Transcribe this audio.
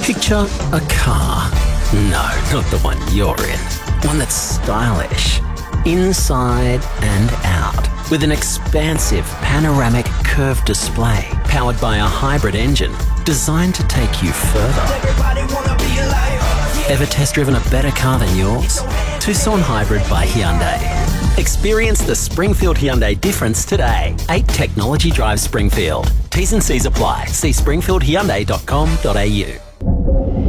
Picture a car. No, not the one you're in. One that's stylish, inside and out, with an expansive panoramic curved display powered by a hybrid engine designed to take you further. Ever test driven a better car than yours? Tucson Hybrid by Hyundai. Experience the Springfield Hyundai difference today. 8 Technology Drive Springfield. T's and C's apply. See springfieldhyundai.com.au.